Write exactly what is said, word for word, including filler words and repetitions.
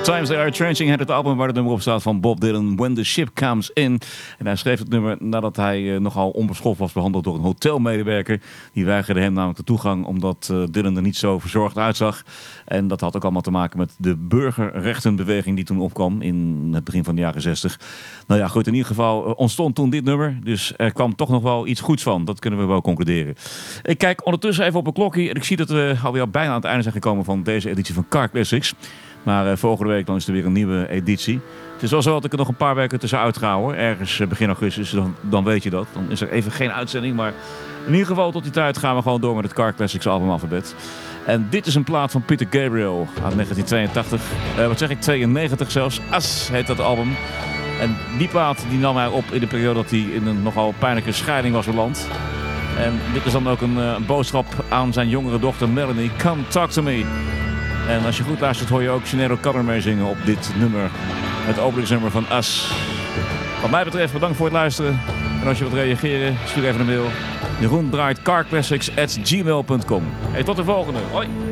Times They Are Changing had het album waar het nummer op staat van Bob Dylan, When the Ship Comes In. En hij schreef het nummer nadat hij uh, nogal onbeschoft was behandeld door een hotelmedewerker. Die weigerde hem namelijk de toegang omdat uh, Dylan er niet zo verzorgd uitzag. En dat had ook allemaal te maken met de burgerrechtenbeweging die toen opkwam in het begin van de jaren zestig. Nou ja, goed, in ieder geval uh, ontstond toen dit nummer. Dus er kwam toch nog wel iets goeds van. Dat kunnen we wel concluderen. Ik kijk ondertussen even op een klokje en ik zie dat we alweer bijna aan het einde zijn gekomen van deze editie van Car Classics. Maar uh, volgende week dan is er weer een nieuwe editie. Het is wel zo dat ik er nog een paar weken tussenuit ga hoor. Ergens uh, begin augustus, dan, dan weet je dat. Dan is er even geen uitzending. Maar in ieder geval tot die tijd gaan we gewoon door met het Car Classics albumalfabet. En dit is een plaat van Peter Gabriel uit negentien tweeëntachtig. Uh, wat zeg ik, tweeënnegentig zelfs. As heet dat album. En die plaat die nam hij op in de periode dat hij in een nogal pijnlijke scheiding was beland. En dit is dan ook een, uh, een boodschap aan zijn jongere dochter Melanie. Come talk to me. En als je goed luistert hoor je ook Sinéad O'Connor meezingen op dit nummer. Het openingsnummer van Us. Wat mij betreft bedankt voor het luisteren. En als je wilt reageren, stuur even een mail. Jeroen draait carclassics at gmail dot com. Hey, tot de volgende. Hoi!